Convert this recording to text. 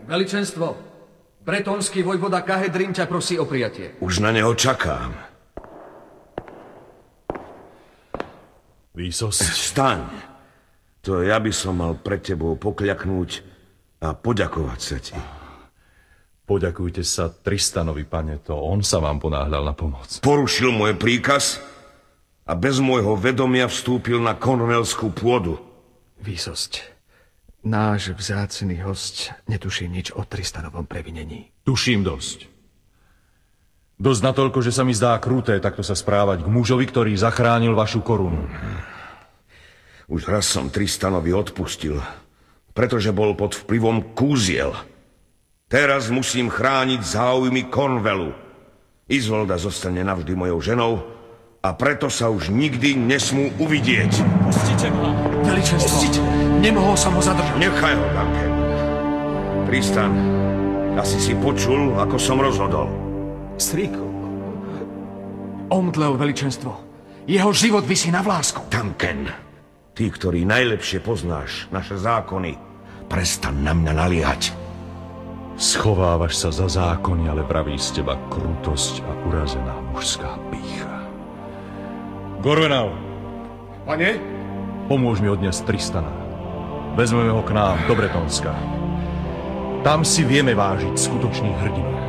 Veličenstvo, bretonský vojvoda Kahedrin ťa prosí o prijatie. Už na neho čakám. Výsosť. Staň. To ja by som mal pred tebou pokľaknúť a poďakovať sa ti. Poďakujte sa Tristanovi, pane, to on sa vám ponáhľal na pomoc. Porušil môj príkaz a bez môjho vedomia vstúpil na Cornwallskú pôdu. Výsosť. Náš vzácny host netuší nič o Tristanovom previnení. Tuším dosť. Dosť natoľko, že sa mi zdá kruté takto sa správať k mužovi, ktorý zachránil vašu korunu. Už raz som Tristanovi odpustil, pretože bol pod vplyvom kúziel. Teraz musím chrániť záujmy Cornwallu. Izolda zostane navždy mojou ženou a preto sa už nikdy nesmú uvidieť. Pustite ma! Veličenstvo, nemohol som ho zadržať. Nechaj ho, Duncan. Tristan, asi si počul, ako som rozhodol. Stríku. Omdlel, veličenstvo. Jeho život visí na vlásku. Duncan, ty, ktorý najlepšie poznáš naše zákony, prestan na mňa naliehať. Schovávaš sa za zákony, ale praví z teba krutosť a urazená mužská pýcha. Gorvenal! Pane? Pomôž mi odniesť Tristana. Vezmeme ho k nám do Bretonska. Tam si vieme vážiť skutočných hrdinov.